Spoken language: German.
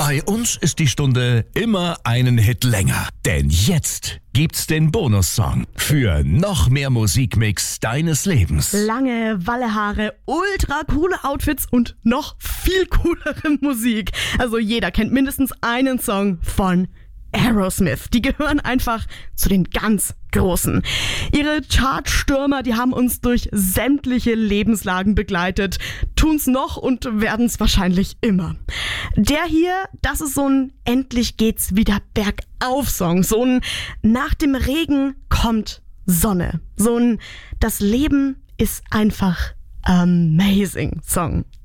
Bei uns ist die Stunde immer einen Hit länger. Denn jetzt gibt's den Bonussong für noch mehr Musikmix deines Lebens. Lange Wallehaare, ultra coole Outfits und noch viel coolere Musik. Also jeder kennt mindestens einen Song von Aerosmith. Die gehören einfach zu den ganz Großen. Ihre Chartstürmer, die haben uns durch sämtliche Lebenslagen begleitet, tun's noch und werden's wahrscheinlich immer. Der hier, das ist so ein Endlich geht's wieder bergauf Song. So ein Nach dem Regen kommt Sonne. So ein Das Leben ist einfach amazing Song.